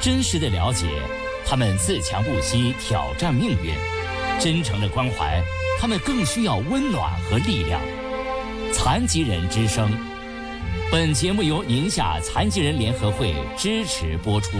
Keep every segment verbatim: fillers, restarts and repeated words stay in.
真实的了解他们自强不息挑战命运，真诚的关怀他们更需要温暖和力量。残疾人之声，本节目由宁夏残疾人联合会支持播出。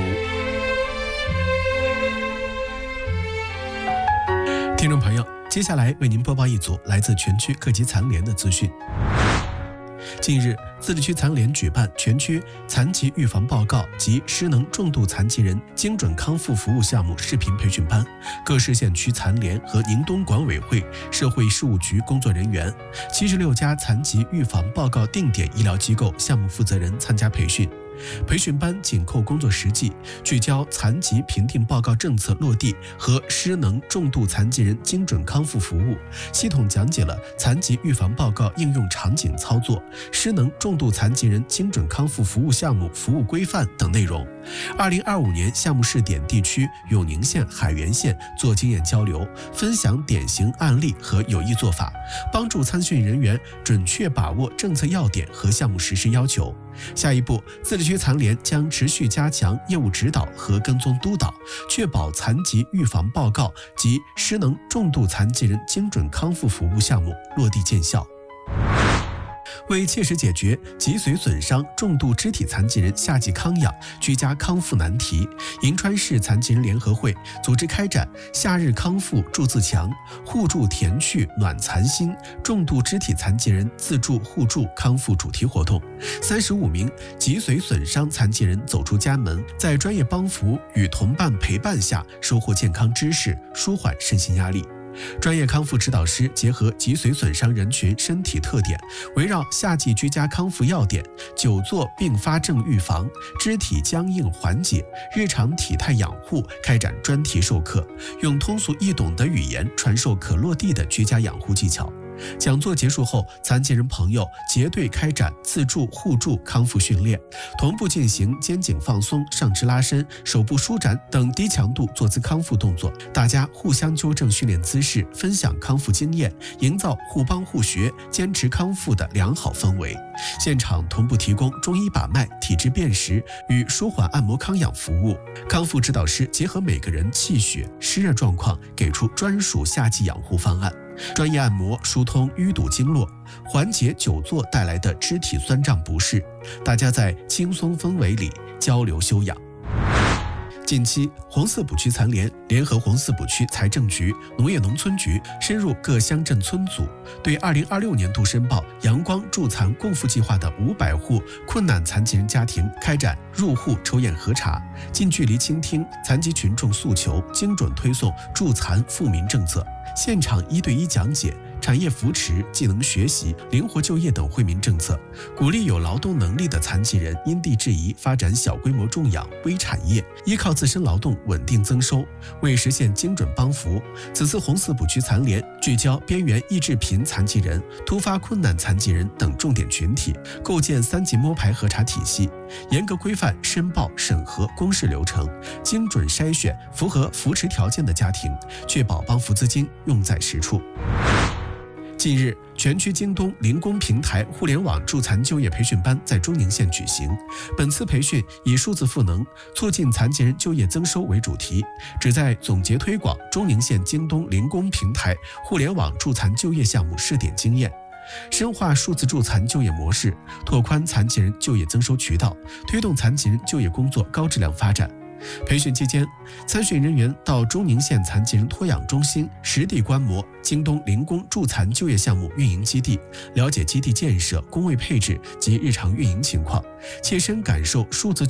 听众朋友，接下来为您播报一组来自全区各级残联的资讯。近日，自治区残联举办全区残疾预防报告及失能重度残疾人精准康复服务项目视频培训班，各市县区残联和宁东管委会社会事务局工作人员，七十六家残疾预防报告定点医疗机构项目负责人参加培训。培训班紧扣工作实际，聚焦残疾评定报告政策落地和失能重度残疾人精准康复服务，系统讲解了残疾预防报告应用场景操作、失能重度残疾人精准康复服务项目服务规范等内容。二零二五年项目试点地区永宁县、海原县做经验交流，分享典型案例和有益做法，帮助参训人员准确把握政策要点和项目实施要求。下一步，自治区残联将持续加强业务指导和跟踪督导，确保残疾预防报告及失能重度残疾人精准康复服务项目落地见效。为切实解决脊髓损伤重度肢体残疾人夏季康养、居家康复难题，银川市残疾人联合会组织开展夏日康复助自强、互助填去暖残心重度肢体残疾人自助互助康复主题活动。三十五名脊髓损伤残疾人走出家门，在专业帮扶与同伴陪伴下，收获健康知识，舒缓身心压力。专业康复指导师结合脊髓损伤人群身体特点，围绕夏季居家康复要点、久坐并发症预防、肢体僵硬缓解、日常体态养护开展专题授课，用通俗易懂的语言传授可落地的居家养护技巧。讲座结束后，残疾人朋友结对开展自助互助康复训练，同步进行肩颈放松、上肢拉伸、手部舒展等低强度坐姿康复动作，大家互相纠正训练姿势，分享康复经验，营造互帮互学、坚持康复的良好氛围。现场同步提供中医把脉、体质辨识与舒缓按摩康养服务，康复指导师结合每个人气血、湿热状况，给出专属夏季养护方案。专业按摩疏通淤堵经络，缓解久坐带来的肢体酸胀不适，大家在轻松氛围里交流修养。近期，红四补区残联联合红四补区财政局、农业农村局深入各乡镇村组，对二零二六年度申报阳光助残共付计划的五百户困难残疾人家庭开展入户抽验核查，近距离倾听残疾群众诉求，精准推送助残富民政策，现场一对一讲解产业扶持、技能学习、灵活就业等惠民政策，鼓励有劳动能力的残疾人因地制宜发展小规模种养微产业，依靠自身劳动稳定增收，为实现精准帮扶。此次红四补区残联聚焦边缘易致贫残疾人、突发困难残疾人等重点群体，构建三级摸排核查体系，严格规范申报审核公示流程，精准筛选符合扶持条件的家庭，确保帮扶资金用在实处。近日，全区京东零工平台互联网助残就业培训班在中宁县举行。本次培训以数字赋能、促进残疾人就业增收为主题，旨在总结推广中宁县京东零工平台互联网助残就业项目试点经验，深化数字助残就业模式，拓宽残疾人就业增收渠道，推动残疾人就业工作高质量发展。培训期间，参训人员到中宁县残疾人托养中心实地观摩京东零工助残就业项目运营基地，了解基地建设、工位配置及日常运营情况，切身感受数字